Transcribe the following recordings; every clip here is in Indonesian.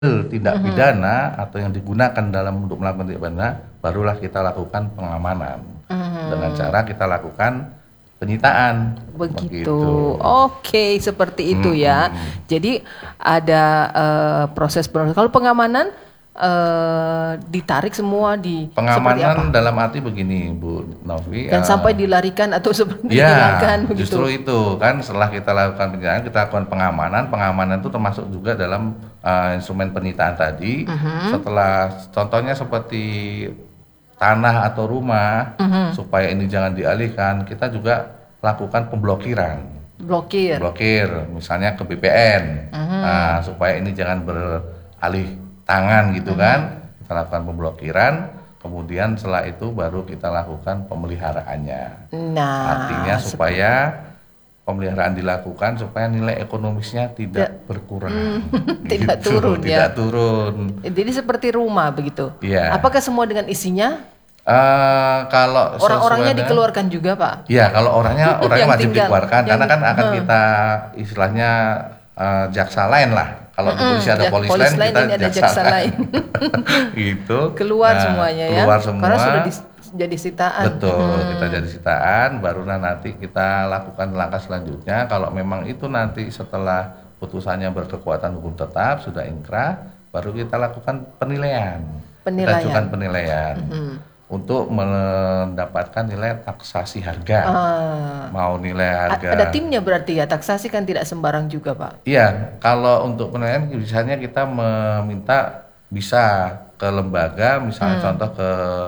tindak pidana atau yang digunakan dalam untuk melakukan tindak pidana, barulah kita lakukan pengamanan. Dengan cara kita lakukan penyitaan. Begitu. Oke, seperti itu ya. Jadi ada proses. Kalau pengamanan ditarik semua seperti apa? Pengamanan dalam arti begini, Bu Novi. Dan sampai dilarikan atau seperti ya, dihilangkan begitu. Justru itu kan setelah kita lakukan penyitaan, kita lakukan pengamanan. Pengamanan itu termasuk juga dalam instrumen penyitaan tadi. Setelah contohnya seperti tanah atau rumah, supaya ini jangan dialihkan, kita juga lakukan pemblokiran. Blokir, misalnya ke BPN, supaya ini jangan beralih tangan gitu kan. Kita lakukan pemblokiran, kemudian setelah itu baru kita lakukan pemeliharaannya. Artinya supaya pemeliharaan dilakukan supaya nilai ekonomisnya tidak berkurang. Tidak gitu, turun ya. Tidak turun. Jadi seperti rumah begitu. Iya. Apakah semua dengan isinya? Kalau orang-orangnya dikeluarkan juga, Pak? Iya, kalau orangnya wajib dikeluarkan karena kan akan kita istilahnya jaksa lain lah. Kalau di polisi ada polis lain, kita ada jaksa lain. Gitu. Keluar semuanya ya. Keluar semua. Karena sudah jadi sitaan. Betul, kita jadi sitaan, baru nanti kita lakukan langkah selanjutnya. Kalau memang itu nanti setelah putusannya berkekuatan hukum tetap, sudah inkrah, baru kita lakukan penilaian. Kita ajukan penilaian. Untuk mendapatkan nilai taksasi harga. Mau nilai harga. Ada timnya berarti ya, taksasi kan tidak sembarang juga, Pak? Iya, kalau untuk penilaian biasanya kita meminta bisa ke lembaga, misalnya contoh ke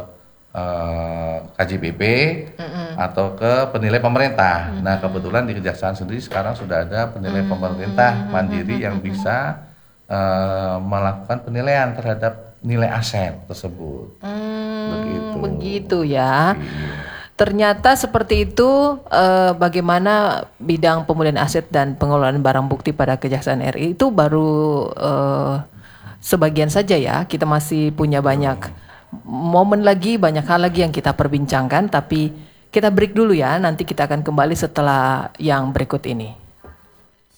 KJPP atau ke penilai pemerintah. Nah, kebetulan di Kejaksaan sendiri sekarang sudah ada penilai pemerintah mandiri yang bisa melakukan penilaian terhadap nilai aset tersebut. Begitu ya. Ternyata seperti itu. Bagaimana bidang pemulihan aset dan pengelolaan barang bukti pada Kejaksaan RI itu baru sebagian saja ya. Kita masih punya banyak momen lagi, banyak hal lagi yang kita perbincangkan. Tapi kita break dulu ya. Nanti kita akan kembali setelah yang berikut ini.